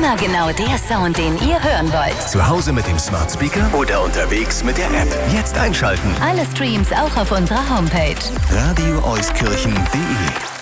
Immer genau der Sound, den ihr hören wollt. Zu Hause mit dem Smart Speaker oder unterwegs mit der App. Jetzt einschalten. Alle Streams auch auf unserer Homepage. radioeuskirchen.de